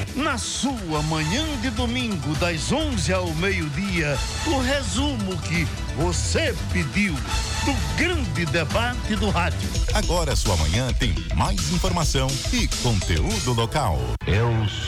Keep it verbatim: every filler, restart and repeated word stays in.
Na sua manhã de domingo, das onze ao meio-dia, o resumo que você pediu do grande debate do rádio. Agora sua manhã tem mais informação e conteúdo local. Eu